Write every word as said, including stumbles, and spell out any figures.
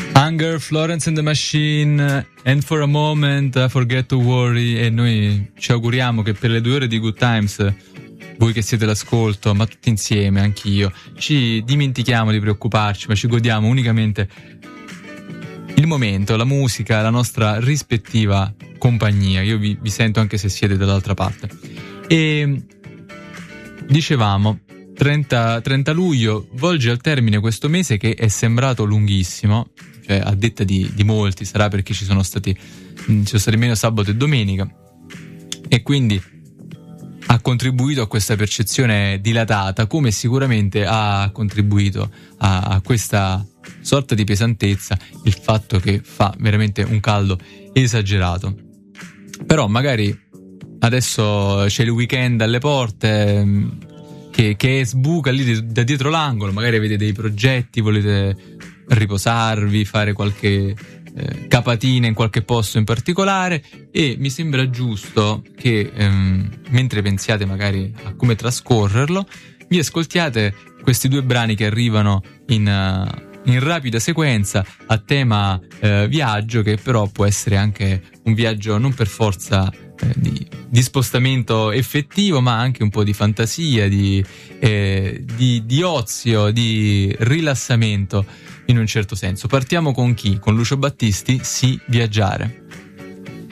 Hunger, Florence and the Machine, And for a Moment, I Forget to Worry. E noi ci auguriamo che per le due ore di Good Times, voi che siete l'ascolto, ma tutti insieme, anch'io, ci dimentichiamo di preoccuparci, ma ci godiamo unicamente il momento, la musica, la nostra rispettiva compagnia. Io vi, vi sento anche se siete dall'altra parte. E dicevamo, trenta, trenta luglio volge al termine questo mese che è sembrato lunghissimo, cioè a detta di, di molti, sarà perché ci sono stati ci sono stati meno sabato e domenica, e quindi ha contribuito a questa percezione dilatata, come sicuramente ha contribuito a, a questa sorta di pesantezza il fatto che fa veramente un caldo esagerato. Però magari adesso c'è il weekend alle porte, che, che sbuca lì da dietro l'angolo, magari avete dei progetti, volete riposarvi, fare qualche eh, capatina in qualche posto in particolare, e mi sembra giusto che ehm, mentre pensiate magari a come trascorrerlo, vi ascoltiate questi due brani che arrivano in, uh, in rapida sequenza a tema uh, viaggio, che però può essere anche un viaggio non per forza eh, di, di spostamento effettivo, ma anche un po' di fantasia, di, eh, di, di ozio, di rilassamento in un certo senso. Partiamo con chi? Con Lucio Battisti, Sì, viaggiare.